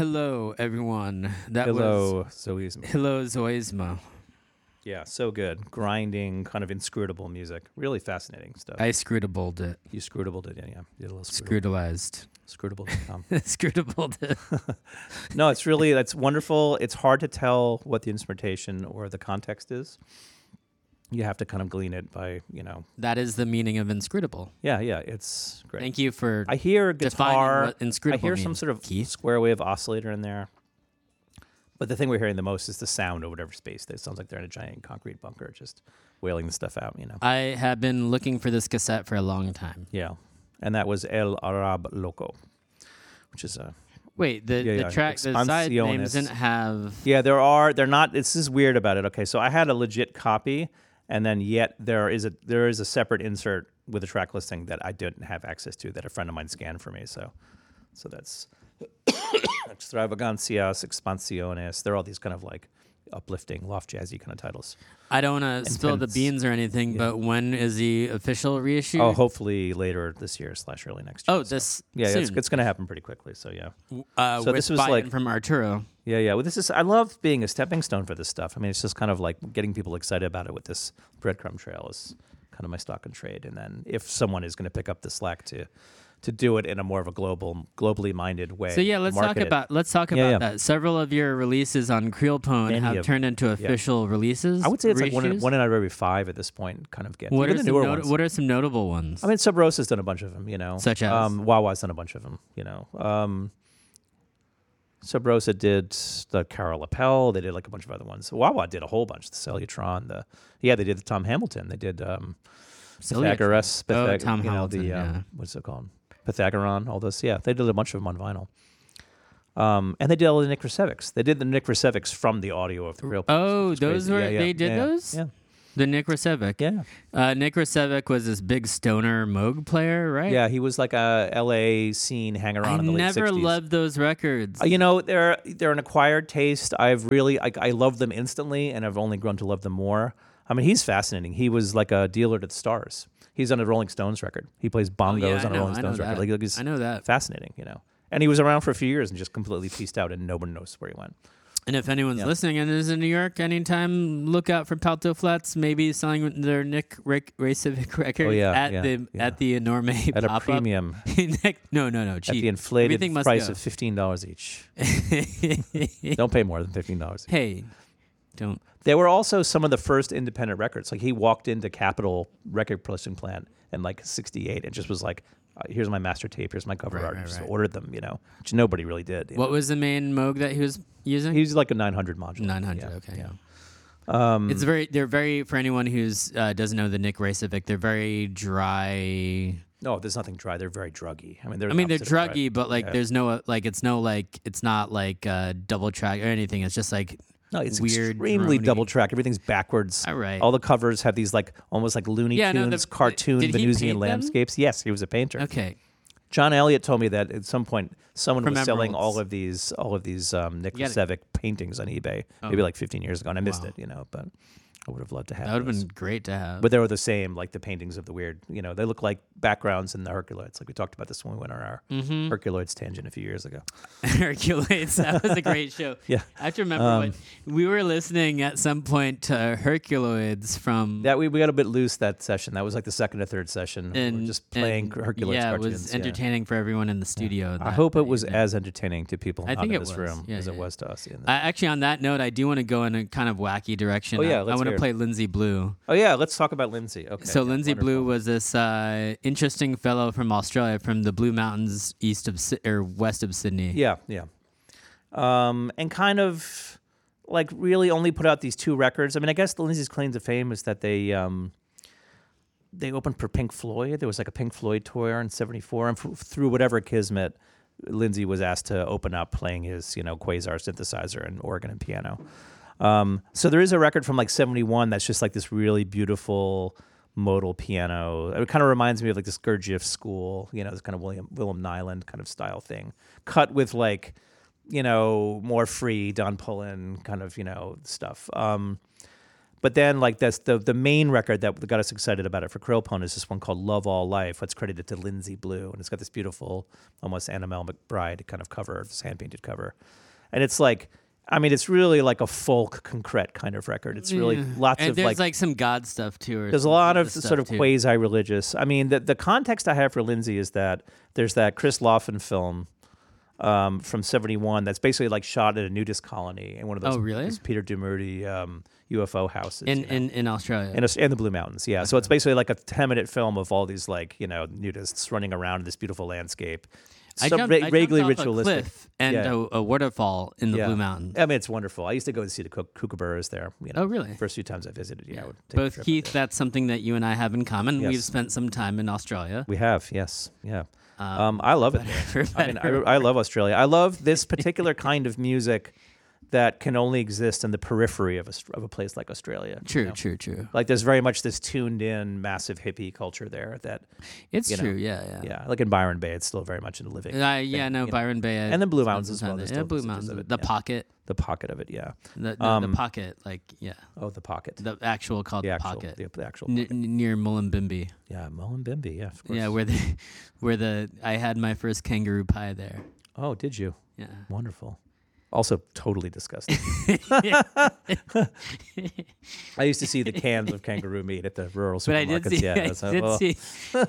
Hello, everyone. Hello, Zoisma. Hello, Zoisma. Yeah, so good. Grinding, kind of inscrutable music. Really fascinating stuff. I scrutabled it. You scrutabled it, yeah. You did a little Scrutalized. Scrutable.com. Scrutabled it. No, that's wonderful. It's hard to tell what the instrumentation or the context is. You have to kind of glean it by, That is the meaning of inscrutable. Yeah, it's great. Thank you for I hear guitar. what inscrutable I hear means, some sort of Keith. square wave oscillator in there. But the thing we're hearing the most is the sound of whatever space. It sounds like they're in a giant concrete bunker just wailing the stuff out, I have been looking for this cassette for a long time. Yeah. And that was El Arab Loco, which is a... Wait, the track, the side names didn't have... Yeah, they're not... This is weird about it. Okay, so I had a legit copy, and then yet there is a separate insert with a track listing that I didn't have access to that a friend of mine scanned for me. So that's... Extravagancias, Expansiones. They're all these kind of like uplifting, loft jazzy kind of titles. I don't want to spill the beans or anything, but when is the official reissue? Oh, hopefully later this year / early next year. Oh, this yeah, soon. it's going to happen pretty quickly. So yeah. So this was like from Arturo. Yeah. Well, I love being a stepping stone for this stuff. I mean, it's just kind of like getting people excited about it with this breadcrumb trail is kind of my stock and trade. And then if someone is going to pick up the slack to do it in a more of a globally minded way. So yeah, let's talk about that. Several of your releases on Creelpone have turned into official releases. I would say it's like one out of every 5 at this point. Kind of gets what even are the newer ones. What are some notable ones? I mean, Sub Rosa's done a bunch of them. Such as Wawa's done a bunch of them. Sub Rosa did the Carol Lapel. They did like a bunch of other ones. Wawa did a whole bunch. The Cellutron. They did the Tom Hamilton. They did Pythagoras. Tom Hamilton. What's it called? Pythagoron, all this. Yeah, they did a bunch of them on vinyl. And they did all the Nick Racevics. They did the Nick Racevics from the audio of the real. Oh, those were they did those? Yeah. The Nick Racevic. Yeah. Nick Racevic was this big stoner Moog player, right? Yeah, he was like a L.A. scene hanger-on in the late 60s. I never loved those records. They're an acquired taste. I love them instantly, and I've only grown to love them more. I mean, he's fascinating. He was like a dealer to the stars. He's on a Rolling Stones record. He plays bongos on a Rolling Stones record. I know that. Fascinating, And he was around for a few years and just completely pieced out, and no one knows where he went. And if anyone's listening and is in New York anytime, look out for Palto Flats, maybe selling their Nick Racevic record at the enorme at pop-up. A premium. No, cheap. At the inflated price of $15 each. Don't pay more than $15 each. Hey, don't. They were also some of the first independent records. Like he walked into Capitol Record Production Plant in like '68 and just was like, "Here's my master tape. Here's my cover art." Just ordered them, which nobody really did. What was the main Moog that he was using? He was like a 900 module. 900. Okay. Yeah. They're very for anyone who's doesn't know the Nick Racevic. They're very dry. No, there's nothing dry. They're very druggy. They're druggy, but like there's no it's not like double track or anything. It's just like. No, it's weird, extremely droney. double track. Everything's backwards. All right. All the covers have these like almost like Looney Tunes cartoon Venusian landscapes. Yes, he was a painter. Okay. John Elliott told me that at some point someone was selling all of these Nick Racevic paintings on eBay, maybe like 15 years ago, and I missed it, but I would have loved to have. That would have been great to have. But they were the same, like the paintings of the weird, they look like backgrounds in the Herculoids. Like we talked about this when we went on our Herculoids tangent a few years ago. Herculoids, that was a great show. Yeah. I have to remember we were listening at some point to Herculoids from... That we got a bit loose that session. That was like the second or third session. We were just playing Herculoids cartoons. Yeah, it was entertaining for everyone in the studio. I hope it was as entertaining to people not in this room as it was to us. Actually, on that note, I do want to go in a kind of wacky direction. Oh, yeah, I want to play Lindsay Blue. Oh yeah, let's talk about Lindsay. Okay. So Lindsay Blue was this interesting fellow from Australia, from the Blue Mountains west of Sydney. Yeah. And kind of like really only put out these 2 records. I mean, I guess the Lindsay's claim to fame is that they opened for Pink Floyd. There was like a Pink Floyd tour in '74, and through whatever kismet, Lindsay was asked to open up playing his Quasar synthesizer and organ and piano. So there is a record from like '71 that's just like this really beautiful modal piano. It kind of reminds me of like this Gurdjieff school, this kind of Willem Nyland kind of style thing, cut with like, more free Don Pullen kind of, stuff. But then, like, that's the main record that got us excited about it for Krillpone is this one called Love All Life. It's credited to Lindsay Blue, and it's got this beautiful, almost Annabelle McBride kind of cover, this hand-painted cover. And it's like, I mean, it's really like a folk concrete kind of record. It's really lots of there's like some God stuff too. There's a lot of sort of quasi-religious. I mean, the context I have for Lindsay is that there's that Chris Laughlin film from '71 that's basically like shot at a nudist colony in one of those Peter Domergue UFO houses in Australia, in the Blue Mountains. Yeah, so it's basically like a 10-minute film of all these like nudists running around in this beautiful landscape. I jumped off ritualistic. A cliff and a waterfall in the Blue Mountains. I mean, it's wonderful. I used to go and see the kookaburras there. Oh, really? First few times I visited, I would take both Keith. That's something that you and I have in common. Yes. We've spent some time in Australia. We have, yes, yeah. I love it. I mean, I love Australia. I love this particular kind of music that can only exist in the periphery of a place like Australia. True. Like there's very much this tuned-in, massive hippie culture there. That it's true. Yeah. Like in Byron Bay, it's still very much in the living. Byron Bay, and the Blue Mountains as well. Blue Mountains, the pocket. The pocket of it, yeah. The pocket, like Oh, the pocket. The actual called the pocket. The actual pocket. Near Mullumbimby. Yeah, Mullumbimby. Yeah, of course. Yeah, where I had my first kangaroo pie there. Oh, did you? Yeah. Wonderful. Also, totally disgusting. I used to see the cans of kangaroo meat at the rural supermarkets. I did see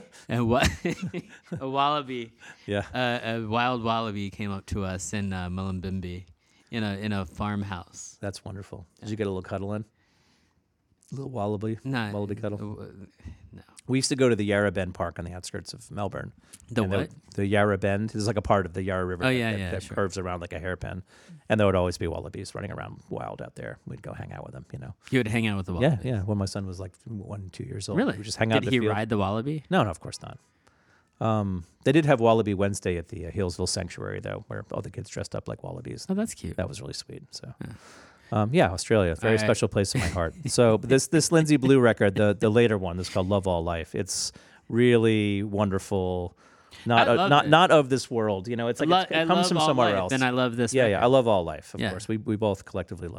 a wallaby. Yeah, a wild wallaby came up to us in Mullumbimby, in a farmhouse. That's wonderful. Did you get a little cuddle in? A little wallaby? No. Wallaby cuddle? No. We used to go to the Yarra Bend Park on the outskirts of Melbourne. The what? The Yarra Bend. There's like a part of the Yarra River that sure. curves around like a hairpin. And there would always be wallabies running around wild out there. We'd go hang out with them, You would hang out with the wallaby? Yeah. When my son was like 1-2 years old. Really? We would just hang out in the field. Did he ride the wallaby? No, of course not. They did have Wallaby Wednesday at the Hillsville Sanctuary, though, where all the kids dressed up like wallabies. Oh, that's cute. That was really sweet. So, Australia, very special place in my heart. So this Lindsay Blue record, the later one, is called Love All Life. It's really wonderful. Not of this world. It's like it comes from somewhere else. And I love this. Yeah, I love All Life. Of course, we both collectively love.